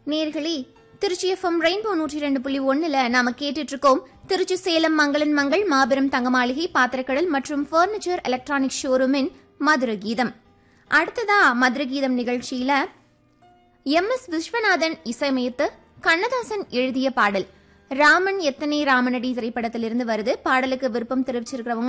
நேர்களே, Trichy FM rainbow 102.1 நாம கேட்டுட்டு இருக்கோம். திருச்சி சேலம் மங்களன் மங்கள் மாபெரும் தங்க மாளிகை பாத்திரக்கடல் மற்றும் பர்னிச்சர் எலக்ட்ரானிக் ஷோரூமின் மதுர கீதம். அடுத்ததா மதுர கீதம் நிகழ்ச்சியில MS விஸ்வநாதன் இசையமைத்து கண்ணதாசன் எழுதிய பாடல் ராமன் எத்தனை ராமனடி திரைப்படத்திலிருந்து வருது. பாடலுக்கு விருப்பம் தெரிவிச்சிருக்கிறவங்க